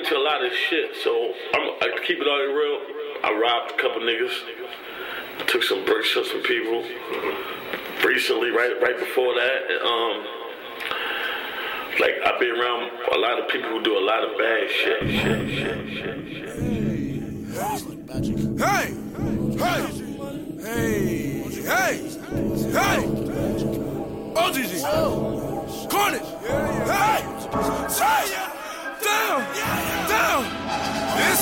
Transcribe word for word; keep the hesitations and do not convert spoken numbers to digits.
into a lot of shit, so I'm, I keep it all real. I robbed a couple niggas. I took some bricks from some people. Recently, right right before that, um, like I've been around a lot of people who do a lot of bad shit. shit, shit, shit, shit. Hey! Hey! Hey! Hey! Hey! O G G! Carnage! Hey! Hey! Down! Down!